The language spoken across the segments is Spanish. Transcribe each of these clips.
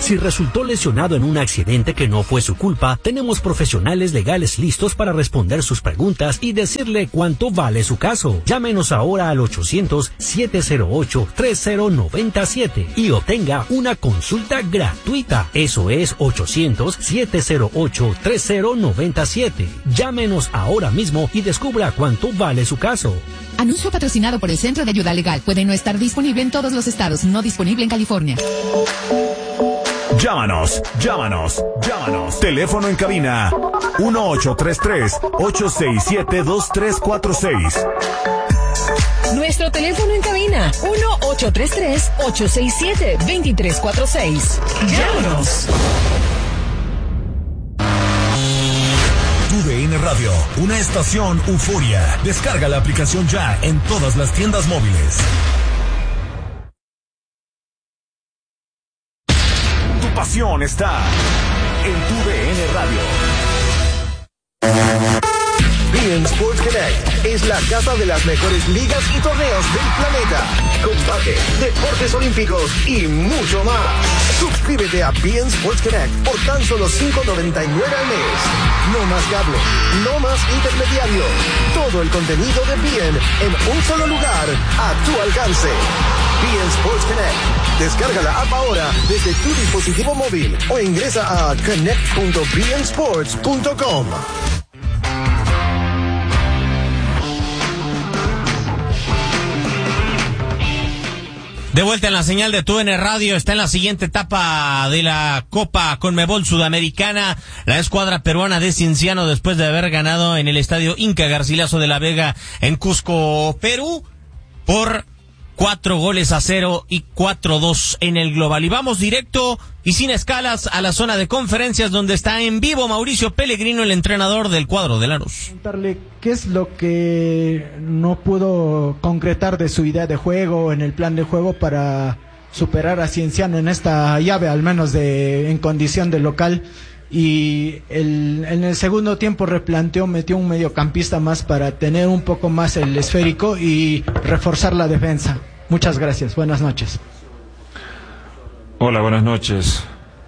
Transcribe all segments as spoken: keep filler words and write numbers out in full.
Si resultó lesionado en un accidente que no fue su culpa, tenemos profesionales legales listos para responder sus preguntas y decirle cuánto vale su caso. Llámenos ahora al ochocientos, siete cero ocho, tres cero nueve siete y obtenga una consulta gratuita. Eso es ochocientos, siete cero ocho, tres cero nueve siete. Llámenos ahora mismo y descubra cuánto vale su caso. Anuncio patrocinado por el Centro de Ayuda Legal. Puede no estar disponible en todos los estados, no disponible en California. Llámanos, llámanos, llámanos. Teléfono en cabina uno ocho tres tres, ocho seis siete, dos tres cuatro seis. Nuestro teléfono en cabina uno ocho tres tres, ocho seis siete, dos tres cuatro seis. Llámanos. Tu D N Radio, una estación euforia. Descarga la aplicación ya en todas las tiendas móviles. Tu pasión está en tu D N Radio. beIN Sports Connect es la casa de las mejores ligas y torneos del planeta. Combate, deportes olímpicos y mucho más. Suscríbete a beIN Sports Connect por tan solo cinco noventa y nueve al mes. No más cable, no más intermediario. Todo el contenido de beIN en un solo lugar, a tu alcance. beIN Sports Connect. Descarga la app ahora desde tu dispositivo móvil o ingresa a connect punto bein sports punto com. De vuelta en la señal de Tu D N Radio, está en la siguiente etapa de la Copa Conmebol Sudamericana, la escuadra peruana de Cienciano, después de haber ganado en el estadio Inca Garcilaso de la Vega en Cusco, Perú, por cuatro goles a cero y cuatro dos en el global. Y vamos directo y sin escalas a la zona de conferencias, donde está en vivo Mauricio Pellegrino, el entrenador del cuadro de Lanús. Preguntarle qué es lo que no pudo concretar de su idea de juego, en el plan de juego, para superar a Cienciano en esta llave, al menos de en condición de local. Y el, en el segundo tiempo replanteó, metió un mediocampista más para tener un poco más el esférico y reforzar la defensa. Muchas gracias, buenas noches. Hola, buenas noches.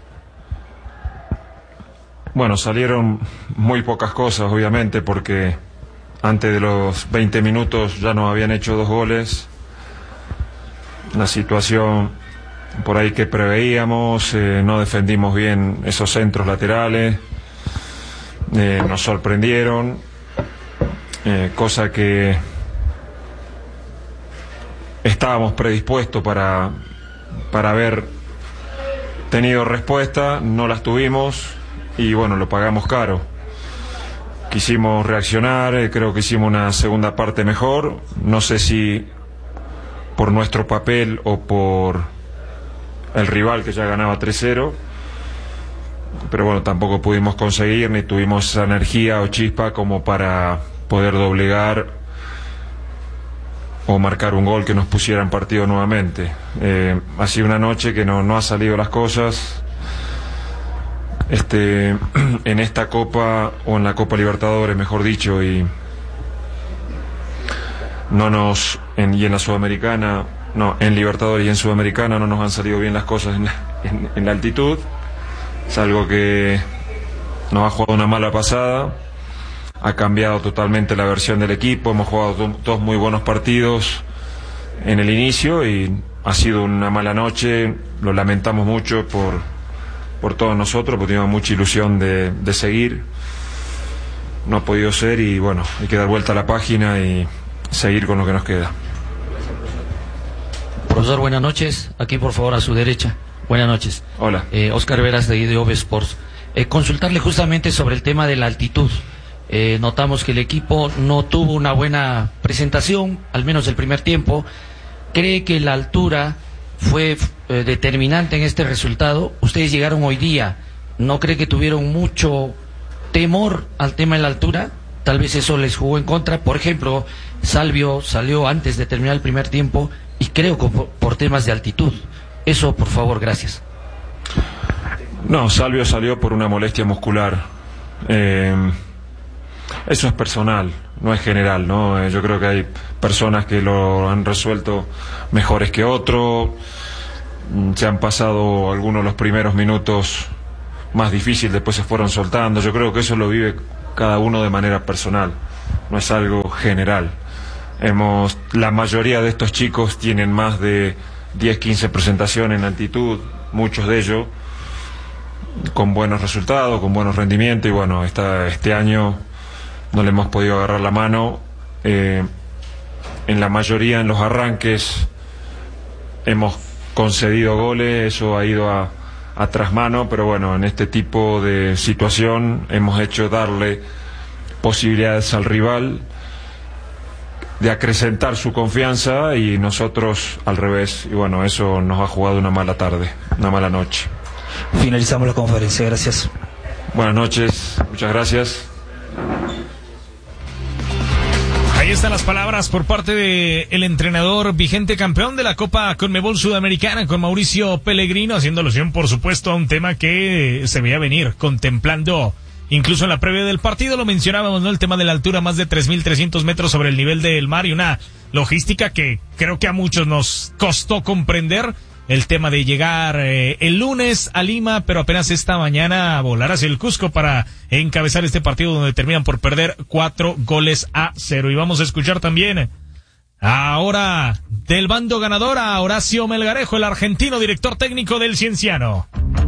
Bueno, salieron muy pocas cosas, obviamente, porque antes de los veinte minutos ya nos habían hecho dos goles. La situación por ahí que preveíamos, eh, no defendimos bien esos centros laterales, eh, nos sorprendieron, eh, cosa que estábamos predispuestos para, para haber tenido respuesta, no las tuvimos y bueno, lo pagamos caro. Quisimos reaccionar, eh, creo que hicimos una segunda parte mejor, no sé si por nuestro papel o por el rival que ya ganaba tres cero, pero bueno, tampoco pudimos conseguir ni tuvimos esa energía o chispa como para poder doblegar o marcar un gol que nos pusiera en partido nuevamente. Eh, ha sido una noche que no, no ha salido las cosas. Este, en esta Copa, o en la Copa Libertadores, mejor dicho, y no nos en, y en la Sudamericana, no, en Libertadores y en Sudamericana no nos han salido bien las cosas en la, en, en la altitud. Es algo que nos ha jugado una mala pasada, ha cambiado totalmente la versión del equipo, hemos jugado do, dos muy buenos partidos en el inicio y ha sido una mala noche, lo lamentamos mucho por, por todos nosotros, porque teníamos mucha ilusión de, de seguir, no ha podido ser y bueno, hay que dar vuelta a la página y seguir con lo que nos queda. Profesor, buenas noches. Aquí, por favor, a su derecha. Buenas noches. Hola. Eh, Oscar Veras, de I D O V Sports. Eh, consultarle justamente sobre el tema de la altitud. Eh, notamos que el equipo no tuvo una buena presentación, al menos el primer tiempo. ¿Cree que la altura fue eh, determinante en este resultado? Ustedes llegaron hoy día. ¿No cree que tuvieron mucho temor al tema de la altura? Tal vez eso les jugó en contra. Por ejemplo, Salvio salió antes de terminar el primer tiempo y creo que por, por temas de altitud. Eso, por favor, gracias. No, Salvio salió por una molestia muscular. Eh, eso es personal, no es general, ¿no? Eh, yo creo que hay personas que lo han resuelto mejores que otros. se han pasado algunos de los primeros minutos más difíciles, después se fueron soltando. Yo creo que eso lo vive cada uno de manera personal, no es algo general. Hemos, la mayoría de estos chicos tienen más de diez, quince presentaciones en altitud, muchos de ellos con buenos resultados, con buenos rendimientos, y bueno, esta, este año no le hemos podido agarrar la mano. Eh, en la mayoría, en los arranques, hemos concedido goles, eso ha ido a, a trasmano, pero bueno, en este tipo de situación hemos hecho darle posibilidades al rival de acrecentar su confianza, y nosotros al revés, y bueno, eso nos ha jugado una mala tarde, una mala noche. Finalizamos la conferencia, gracias. Buenas noches, muchas gracias. Ahí están las palabras por parte del entrenador vigente campeón de la Copa Conmebol Sudamericana, con Mauricio Pellegrino, haciendo alusión, por supuesto, a un tema que se veía venir, contemplando incluso en la previa del partido, lo mencionábamos, ¿no? El tema de la altura, más de tres mil trescientos metros sobre el nivel del mar, y una logística que creo que a muchos nos costó comprender. El tema de llegar eh, el lunes a Lima, pero apenas esta mañana volar hacia el Cusco para encabezar este partido donde terminan por perder cuatro goles a cero. Y vamos a escuchar también ahora del bando ganador a Horacio Melgarejo, el argentino director técnico del Cienciano.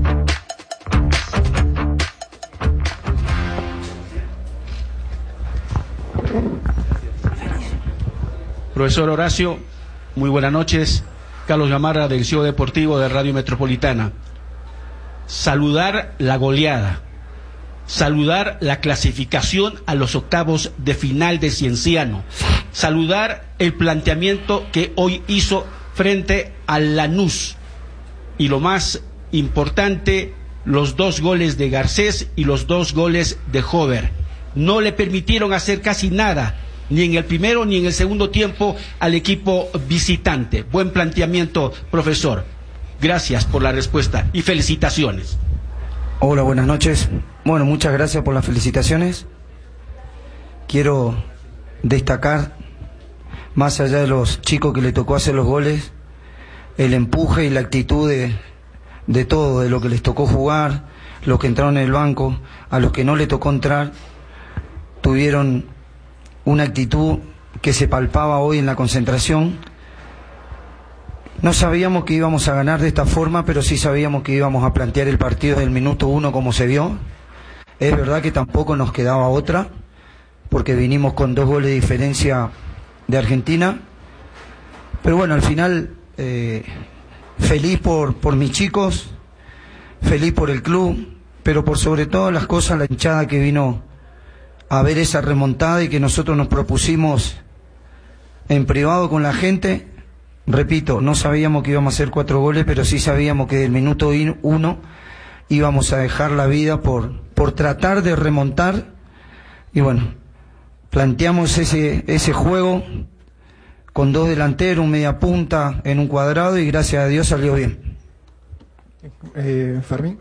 Profesor Horacio, muy buenas noches. Carlos Gamarra, del C I O Deportivo de Radio Metropolitana. Saludar la goleada, saludar la clasificación a los octavos de final de Cienciano, saludar el planteamiento que hoy hizo frente al Lanús, y lo más importante, los dos goles de Garcés y los dos goles de Hover. No le permitieron hacer casi nada, ni en el primero ni en el segundo tiempo, al equipo visitante. Buen planteamiento, profesor. Gracias por la respuesta y felicitaciones. Hola, buenas noches. Bueno, muchas gracias por las felicitaciones. Quiero destacar, más allá de los chicos que le tocó hacer los goles, el empuje y la actitud de, de todo, de lo que les tocó jugar, los que entraron en el banco, a los que no le tocó entrar, tuvieron una actitud que se palpaba hoy en la concentración. No sabíamos que íbamos a ganar de esta forma, pero sí sabíamos que íbamos a plantear el partido desde el minuto uno como se vio. Es verdad que tampoco nos quedaba otra, porque vinimos con dos goles de diferencia de Argentina. Pero bueno, al final, eh, feliz por, por mis chicos, feliz por el club, pero por sobre todas las cosas la hinchada que vino a ver esa remontada y que nosotros nos propusimos en privado con la gente. Repito, no sabíamos que íbamos a hacer cuatro goles, pero sí sabíamos que del minuto uno íbamos a dejar la vida por, por tratar de remontar. Y bueno, planteamos ese, ese juego con dos delanteros, un media punta en un cuadrado, y gracias a Dios salió bien. Eh, Fermín.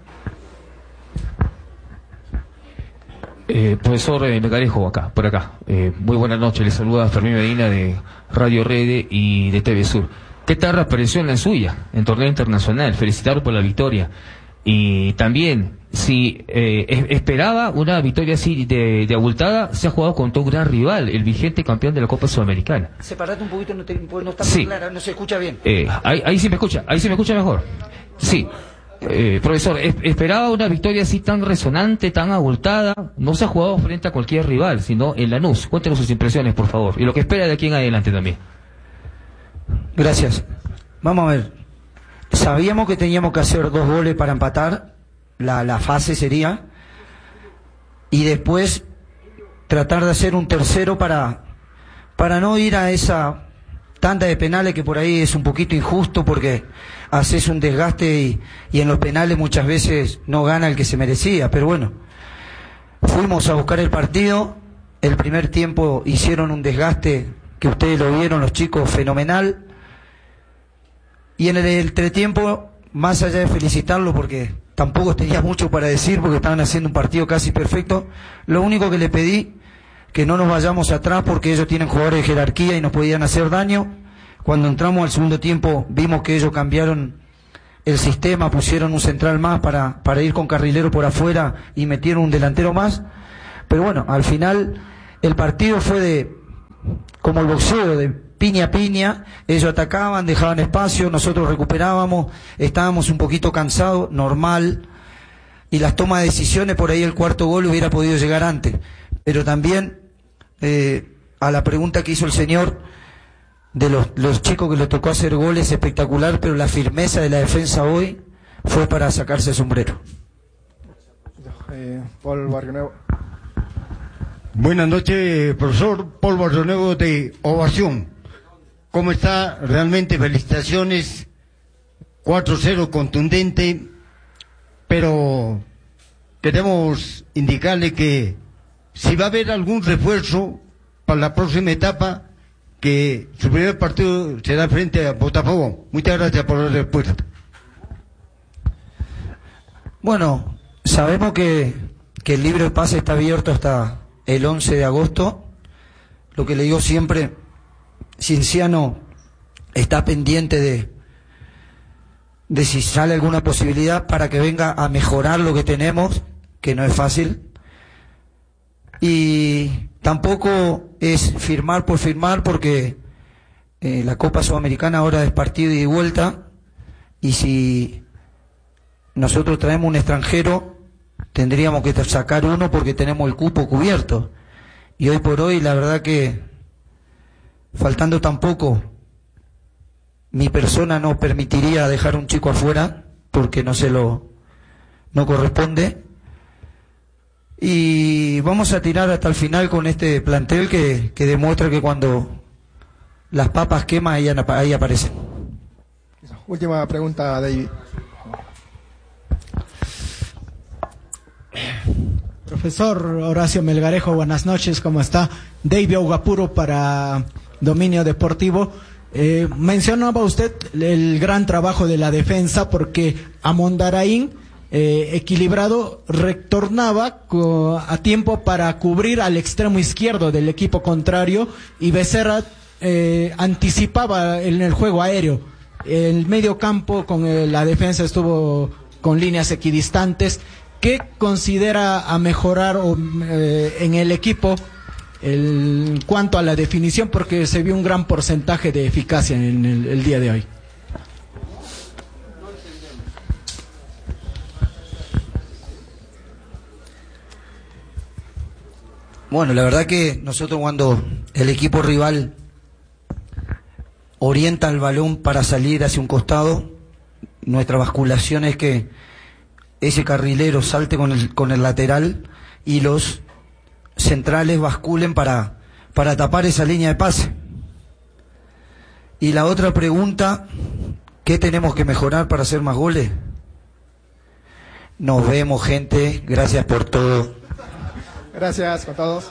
Eh, profesor eh, Melgarejo, acá, por acá. Eh, muy buenas noches, les saluda Fermín Medina de Radio Rede y de T V Sur. ¿Qué tal apareció en la suya, en torneo internacional? Felicitarlo por la victoria. Y también, si eh, es, esperaba una victoria así de, de abultada, se ha jugado contra un gran rival, el vigente campeón de la Copa Sudamericana. Separate un poquito, no, te, no está sí. muy clara, no se escucha bien. Eh, ahí, ahí sí me escucha, ahí sí me escucha mejor. Sí. Eh, profesor, es, esperaba una victoria así tan resonante, tan abultada. No se ha jugado frente a cualquier rival, sino en Lanús. Cuéntenos sus impresiones, por favor, y lo que espera de aquí en adelante también. Gracias. Vamos a ver. Sabíamos que teníamos que hacer dos goles para empatar, la, la fase sería, y después tratar de hacer un tercero para, para no ir a esa tanda de penales, que por ahí es un poquito injusto, porque haces un desgaste y, y en los penales muchas veces no gana el que se merecía. Pero bueno, fuimos a buscar el partido. El primer tiempo hicieron un desgaste que ustedes lo vieron, los chicos, fenomenal. Y en el entretiempo, más allá de felicitarlo, porque tampoco tenía mucho para decir, porque estaban haciendo un partido casi perfecto, lo único que le pedí, que no nos vayamos atrás, porque ellos tienen jugadores de jerarquía y nos podían hacer daño. Cuando entramos al segundo tiempo, vimos que ellos cambiaron el sistema, pusieron un central más para, para ir con carrilero por afuera y metieron un delantero más. Pero bueno, al final el partido fue de, como el boxeo, de piña a piña. Ellos atacaban, dejaban espacio, nosotros recuperábamos, estábamos un poquito cansados, normal. Y las tomas de decisiones, por ahí el cuarto gol hubiera podido llegar antes. Pero también, eh, a la pregunta que hizo el señor, de los, los chicos que les tocó hacer goles, espectacular, pero la firmeza de la defensa hoy fue para sacarse el sombrero. Eh, Paul Barrionuevo. Buenas noches, profesor Paul Barrionuevo de Ovación. ¿Cómo está? Realmente felicitaciones. cuatro cero contundente, pero queremos indicarle que si va a haber algún refuerzo para la próxima etapa, que su primer partido será frente a Botafogo. Muchas gracias por la respuesta. Bueno, sabemos que, que el libro de pase está abierto hasta el once de agosto. Lo que le digo siempre, Cienciano está pendiente de, de si sale alguna posibilidad para que venga a mejorar lo que tenemos, que no es fácil. Y tampoco es firmar por firmar, porque eh, la Copa Sudamericana ahora es partido y vuelta, y si nosotros traemos un extranjero tendríamos que sacar uno porque tenemos el cupo cubierto, y hoy por hoy la verdad que faltando tan poco, mi persona no permitiría dejar un chico afuera porque no se lo no corresponde. Y vamos a tirar hasta el final con este plantel que, que demuestra que cuando las papas queman, ahí, ahí aparecen. Última pregunta, David. Profesor Horacio Melgarejo, buenas noches, ¿cómo está? David Ugapuro para Dominio Deportivo. Eh, mencionaba usted el gran trabajo de la defensa, porque Amondaraín, eh, equilibrado, retornaba a tiempo para cubrir al extremo izquierdo del equipo contrario, y Becerra eh, anticipaba en el juego aéreo. El medio campo con el, la defensa estuvo con líneas equidistantes. ¿Qué considera a mejorar o, eh, en el equipo el, en cuanto a la definición? Porque se vio un gran porcentaje de eficacia en el, el día de hoy. Bueno, la verdad que nosotros, cuando el equipo rival orienta el balón para salir hacia un costado, nuestra basculación es que ese carrilero salte con el, con el lateral y los centrales basculen para, para tapar esa línea de pase. Y la otra pregunta, ¿qué tenemos que mejorar para hacer más goles? Nos vemos, gente. Gracias por todo. Gracias con todos.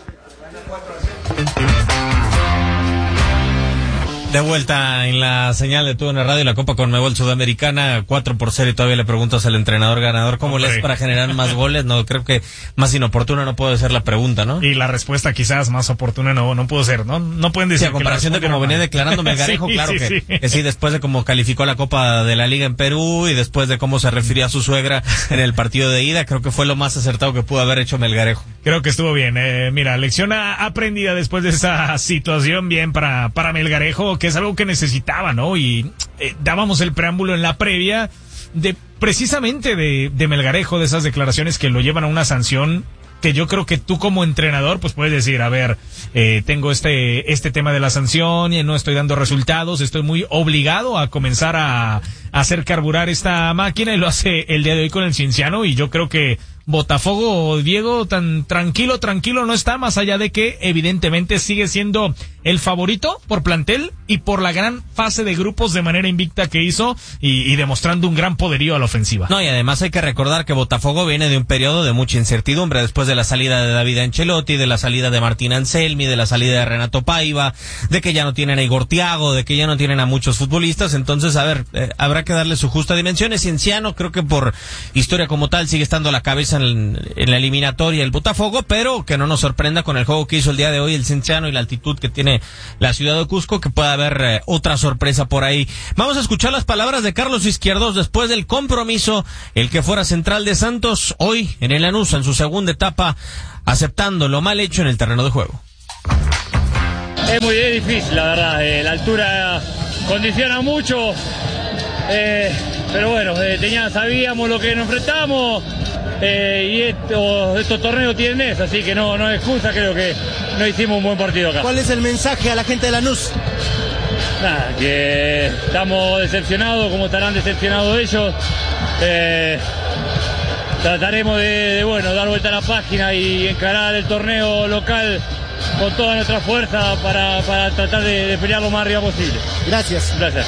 De vuelta en la señal de T U N Radio, la Copa Conmebol Sudamericana, cuatro por cero, y todavía le preguntas al entrenador ganador cómo le es para generar más goles. No, creo que más inoportuna no puede ser la pregunta, ¿no? Y la respuesta quizás más oportuna no no pudo ser, ¿no? No pueden decir. Sí, a comparación de como venía declarando Melgarejo, sí, claro sí, que, sí. que sí, después de cómo calificó la Copa de la Liga en Perú y después de cómo se refirió a su suegra en el partido de ida, creo que fue lo más acertado que pudo haber hecho Melgarejo. Creo que estuvo bien. Eh, mira, lección aprendida después de esa situación, bien para, para Melgarejo, que es algo que necesitaba, ¿no? Y eh, dábamos el preámbulo en la previa de precisamente de, de Melgarejo, de esas declaraciones que lo llevan a una sanción que yo creo que tú como entrenador pues puedes decir, a ver, eh, tengo este este tema de la sanción y no estoy dando resultados, estoy muy obligado a comenzar a, a hacer carburar esta máquina, y lo hace el día de hoy con el Cienciano, y yo creo que Botafogo, Diego, tan tranquilo, tranquilo no está, más allá de que evidentemente sigue siendo el favorito por plantel y por la gran fase de grupos de manera invicta que hizo, y, y demostrando un gran poderío a la ofensiva. No, y además hay que recordar que Botafogo viene de un periodo de mucha incertidumbre después de la salida de David Ancelotti, de la salida de Martín Anselmi, de la salida de Renato Paiva, de que ya no tienen a Igor Thiago, de que ya no tienen a muchos futbolistas. Entonces, a ver, eh, habrá que darle su justa dimensión. Es Cienciano, creo que por historia como tal sigue estando a la cabeza en, en la eliminatoria el Botafogo, pero que no nos sorprenda con el juego que hizo el día de hoy el Cienciano y la altitud que tiene tiene la ciudad de Cusco, que pueda haber eh, otra sorpresa por ahí. Vamos a escuchar las palabras de Carlos Izquierdos después del compromiso, el que fuera central de Santos, hoy en el Lanús, en su segunda etapa, aceptando lo mal hecho en el terreno de juego. Es muy difícil, la verdad, eh, la altura condiciona mucho, eh, pero bueno, eh, tenía, sabíamos lo que nos enfrentamos, eh, y esto, estos torneos tienen eso, así que no, no hay excusa, creo que no hicimos un buen partido acá. ¿Cuál es el mensaje a la gente de Lanús? Nada, que estamos decepcionados, como estarán decepcionados ellos. Eh, trataremos de, de, bueno, dar vuelta a la página y encarar el torneo local con toda nuestra fuerza para, para tratar de, de pelear lo más arriba posible. Gracias. Gracias.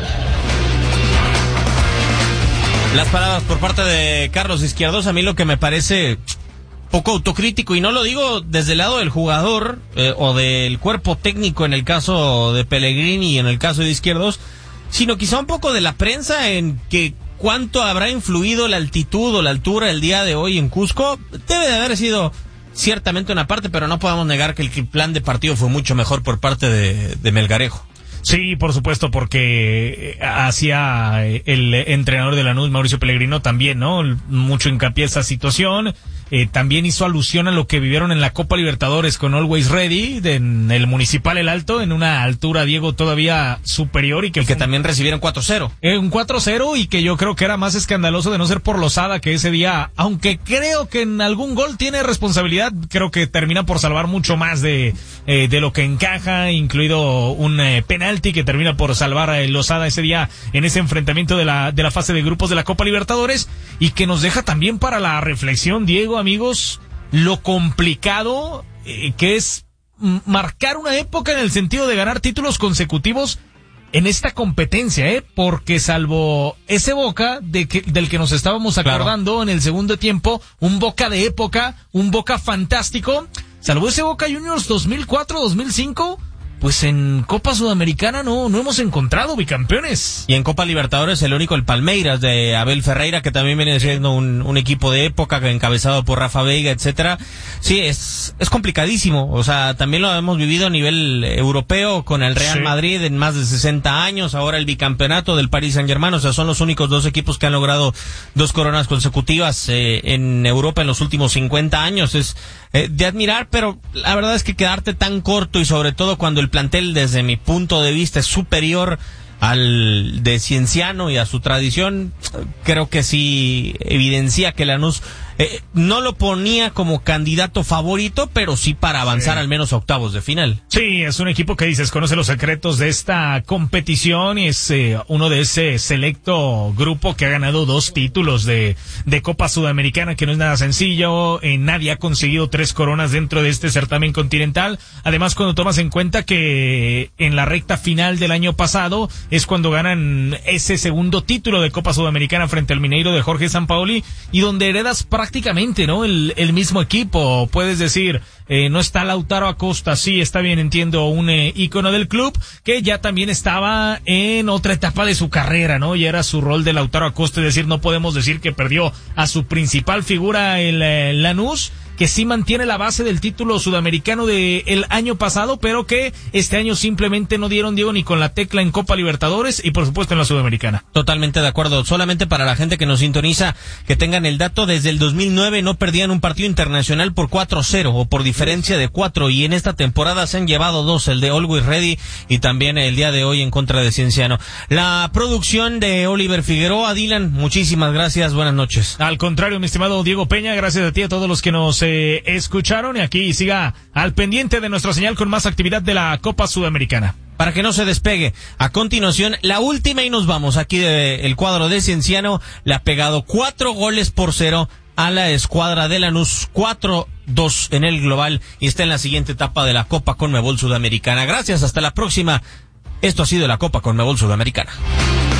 Las palabras por parte de Carlos Izquierdos, a mí lo que me parece poco autocrítico, y no lo digo desde el lado del jugador eh, o del cuerpo técnico en el caso de Pellegrini y en el caso de Izquierdos, sino quizá un poco de la prensa en que cuánto habrá influido la altitud o la altura el día de hoy en Cusco. Debe de haber sido ciertamente una parte, pero no podemos negar que el plan de partido fue mucho mejor por parte de, de Melgarejo. Sí, por supuesto, porque hacía el entrenador de Lanús, Mauricio Pellegrino, también, ¿no? Mucho hincapié en esa situación. Eh, también hizo alusión a lo que vivieron en la Copa Libertadores con Always Ready, de, en el Municipal El Alto, en una altura, Diego, todavía superior. Y que, y que un, también recibieron cuatro cero. Eh, un cuatro cero, y que yo creo que era más escandaloso de no ser por Lozada, que ese día, aunque creo que en algún gol tiene responsabilidad, creo que termina por salvar mucho más de, eh, de lo que encaja, incluido un eh, penalti que termina por salvar a Lozada ese día en ese enfrentamiento de la, de la fase de grupos de la Copa Libertadores, y que nos deja también para la reflexión, Diego, amigos, lo complicado eh, que es marcar una época en el sentido de ganar títulos consecutivos en esta competencia, ¿eh? Porque salvo ese Boca de que, del que nos estábamos acordando, claro, en el segundo tiempo, un Boca de época, un Boca fantástico, salvo ese Boca Juniors dos mil cuatro, dos mil cinco, pues en Copa Sudamericana no, no hemos encontrado bicampeones. Y en Copa Libertadores el único, el Palmeiras de Abel Ferreira, que también viene siendo un, un equipo de época encabezado por Rafa Veiga, etcétera. Sí, es, es complicadísimo. O sea, también lo hemos vivido a nivel europeo con el Real sí. Madrid en más de sesenta años, ahora el bicampeonato del Paris Saint-Germain. O sea, son los únicos dos equipos que han logrado dos coronas consecutivas eh, en Europa en los últimos cincuenta años. Es eh, de admirar, pero la verdad es que quedarte tan corto, y sobre todo cuando el plantel, desde mi punto de vista, es superior al de Cienciano y a su tradición, creo que sí evidencia que Lanús eh, no lo ponía como candidato favorito, pero sí para avanzar sí. al menos a octavos de final. Sí, es un equipo que dices, conoce los secretos de esta competición, y es eh, uno de ese selecto grupo que ha ganado dos títulos de, de Copa Sudamericana, que no es nada sencillo. Eh, nadie ha conseguido tres coronas dentro de este certamen continental. Además, cuando tomas en cuenta que en la recta final del año pasado es cuando ganan ese segundo título de Copa Sudamericana frente al Mineiro de Jorge Sampaoli, y donde heredas prácticamente, ¿no? El, el mismo equipo. Puedes decir, eh, no está Lautaro Acosta, sí, está bien, entiendo, un eh, ícono del club, que ya también estaba en otra etapa de su carrera, ¿no? Y era su rol de Lautaro Acosta, es decir, no podemos decir que perdió a su principal figura, el eh, Lanús, que sí mantiene la base del título sudamericano del año pasado, pero que este año simplemente no dieron, Diego, ni con la tecla en Copa Libertadores y por supuesto en la Sudamericana. Totalmente de acuerdo. Solamente para la gente que nos sintoniza, que tengan el dato, desde el dos mil nueve no perdían un partido internacional por cuatro cero o por diferencia de cuatro, y en esta temporada se han llevado dos, el de Always Ready y también el día de hoy en contra de Cienciano. La producción de Oliver Figueroa. Dylan, muchísimas gracias, buenas noches. Al contrario, mi estimado Diego Peña, gracias a ti, a todos los que nos eh, escucharon, y aquí siga al pendiente de nuestra señal con más actividad de la Copa Sudamericana. Para que no se despegue. A continuación, la última y nos vamos. Aquí de, el cuadro de Cienciano le ha pegado cuatro goles por cero a la escuadra de Lanús, cuatro dos en el global, y está en la siguiente etapa de la Copa Conmebol Sudamericana. Gracias, hasta la próxima. Esto ha sido la Copa Conmebol Sudamericana.